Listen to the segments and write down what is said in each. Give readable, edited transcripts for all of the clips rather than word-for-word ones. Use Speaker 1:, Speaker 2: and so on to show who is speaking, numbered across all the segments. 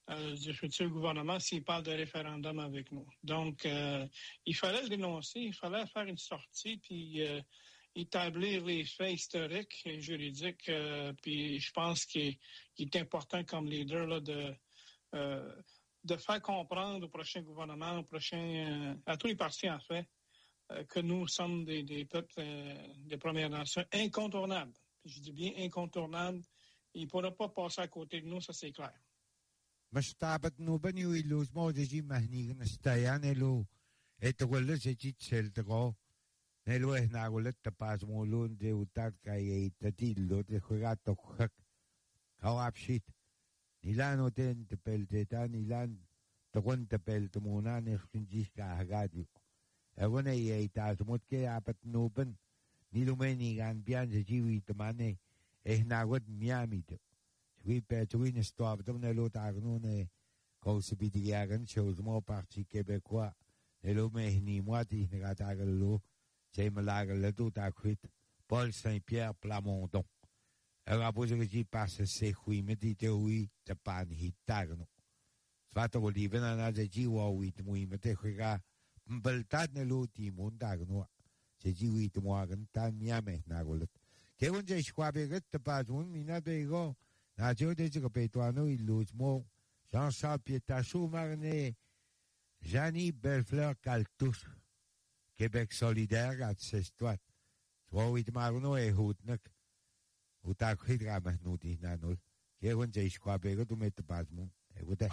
Speaker 1: du futur gouvernement s'il parle de référendum avec nous. Donc, il fallait le dénoncer, il fallait faire une sortie, puis établir les faits historiques et juridiques. Puis je pense qu'il est important comme leader là, de faire comprendre au prochain gouvernement, à tous les partis en fait, que nous sommes des peuples des Premières Nations incontournables. Je dis bien incontournables. Il ne pourra pas passer à côté de nous, ça c'est clair.
Speaker 2: مشتعبت نوبني ويلوز موجي مهني نستيان لو اتقول سجيت سلتقو نلو هنا قلت تباس مولون دي وتار كاي تديلو دي خرات تخك هواب شيت نيلانو تين تبلتان نيلان تقون تبلتمونان خنجيش كاهغاديو اغوني يتاز موت كي عبت نوبن نيلو ميني كان بيان سجيوي تماني اهنا قد ميامي دو Oui, ben, tu une histoire. Comme l'autre arnoune, quand c'est bidiagan, chose mon parti québécois, et l'eau ni moi, tu n'as pas l'eau, c'est me la le tout à cuite, Paul Saint-Pierre Plamondon. Alors, après, je passe c'est oui, me dit oui, t'as pas ni tarno. Soit au livre, on a dit oui, oui, me te regarde, m'beltat ne l'eau, ti mon tarno. C'est dit oui, moi, t'as miame, nagolet. Qu'est-ce que je crois, que t'as pas un minute, bégo. Radio de Pétoano, il l'ose mot, Jean-Charles Pietachou Marnet, Janie Bellefleur Caltouche, Québec solidaire, à cette histoire. Soit oui, Marno et Houtnek, ou ta cridra, nous dit Nanol, qui est un j'ai quoi, bégo, tu mets pas mon, écoutez.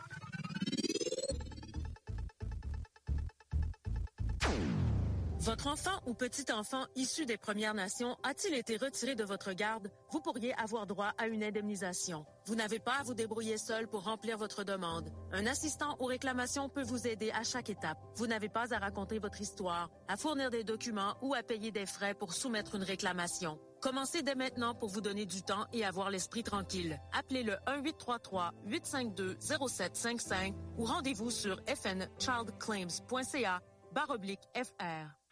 Speaker 3: Votre enfant ou petit-enfant issu des Premières Nations a-t-il été retiré de votre garde? Vous pourriez avoir droit à une indemnisation. Vous n'avez pas à vous débrouiller seul pour remplir votre demande. Un assistant aux réclamations peut vous aider à chaque étape. Vous n'avez pas à raconter votre histoire, à fournir des documents ou à payer des frais pour soumettre une réclamation. Commencez dès maintenant pour vous donner du temps et avoir l'esprit tranquille. Appelez le 1-833-852-0755 ou rendez-vous sur fnchildclaims.ca/FR.